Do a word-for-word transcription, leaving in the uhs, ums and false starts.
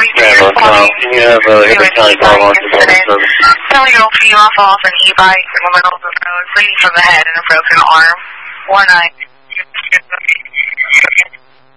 Rambo, Tom, can you have uh, Hickory County twelve on to service? Seven-year-old female falls an e-bike in the middle of the road, bleeding from the head and a broken arm. One nine.